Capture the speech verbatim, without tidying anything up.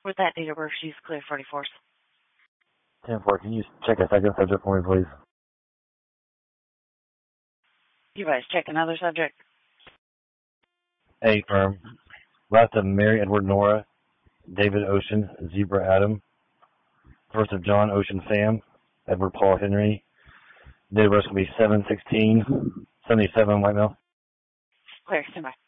With that date of birth, she's clear for forty-fourth. ten four, can you check a second subject for me, please? You guys check another subject. A firm. Last of Mary Edward Nora, David Ocean, Zebra Adam. First of John Ocean Sam, Edward Paul Henry. Date of birth will be seven sixteen seventy-seven, white male. Clear, stand by.